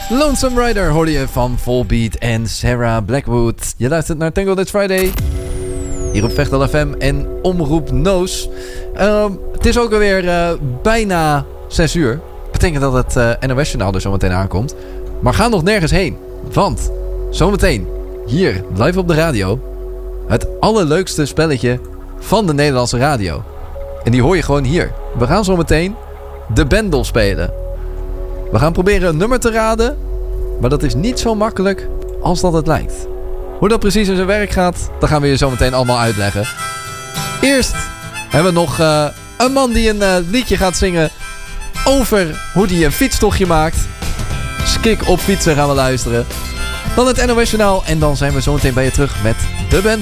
Lonesome Rider hoorde je van Volbeat en Sarah Blackwood. Je luistert naar Tango That's Friday. Hier op Vechtal FM en Omroep Noos. Het is ook alweer bijna 6 uur. Betekent dat het NOS-journaal er zometeen aankomt. Maar ga nog nergens heen. Want zometeen hier live op de radio. Het allerleukste spelletje van de Nederlandse radio. En die hoor je gewoon hier. We gaan zometeen de Bendel spelen. We gaan proberen een nummer te raden. Maar dat is niet zo makkelijk als dat het lijkt. Hoe dat precies in zijn werk gaat, dat gaan we je zo meteen allemaal uitleggen. Eerst hebben we nog een man die een liedje gaat zingen over hoe hij een fietstochtje maakt. Skik op fietsen gaan we luisteren. Dan het NOS Journaal en dan zijn we zo meteen bij je terug met de band.